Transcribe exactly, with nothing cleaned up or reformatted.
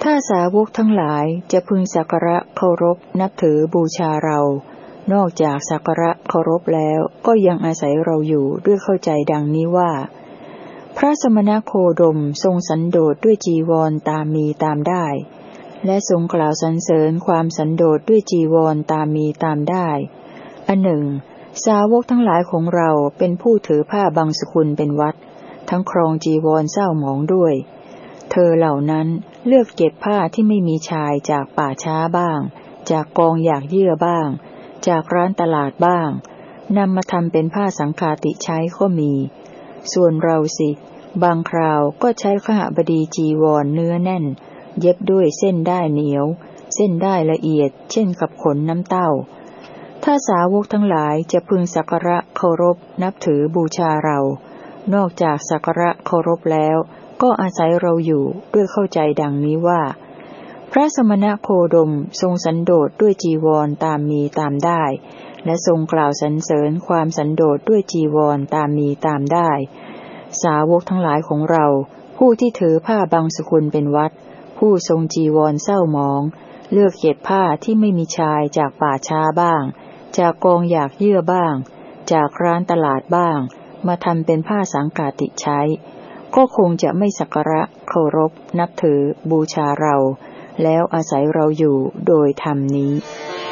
ถ้าสาวกทั้งหลายจะพึงสักการะเคารพนับถือบูชาเรานอกจากสักการะเคารพแล้วก็ยังอาศัยเราอยู่ด้วยเข้าใจดังนี้ว่าพระสมณโคดมทรงสันโดษด้วยจีวรตามมีตามได้และทรงกล่าวสรรเสริญความสันโดษด้วยจีวรตามมีตามได้อันหนึ่งสาวกทั้งหลายของเราเป็นผู้ถือผ้าบางสกุลเป็นวัดทั้งครองจีวรเศร้าหมองด้วยเธอเหล่านั้นเลือกเก็บผ้าที่ไม่มีชายจากป่าช้าบ้างจากกองหยากเยื่อบ้างจากร้านตลาดบ้างนำมาทำเป็นผ้าสังฆาติใช้ก็มีส่วนเราสิบางคราวก็ใช้ขหบดีจีวรเนื้อแน่นเย็บด้วยเส้นได้เหนียวเส้นได้ละเอียดเช่นกับขนน้ำเต้าถ้าสาวกทั้งหลายจะพึงสักการะเคารพนับถือบูชาเรานอกจากสักการะเคารพแล้วก็อาศัยเราอยู่ด้วยเข้าใจดังนี้ว่าพระสมณโคดมทรงสันโดษด้วยจีวรตามมีตามได้และทรงกล่าวสรรเสริญความสันโดษด้วยจีวรตามมีตามได้สาวกทั้งหลายของเราผู้ที่ถือผ้าบางสกุลเป็นวัดผู้ทรงจีวรเศร้าหมองเลือกเก็บผ้าที่ไม่มีชายจากป่าช้าบ้างจากกองหยากเยื่อบ้างจากร้านตลาดบ้างมาทำเป็นผ้าสังฆาติใช้ก็คงจะไม่สักการะเคารพนับถือบูชาเราแล้วอาศัยเราอยู่โดยธรรมนี้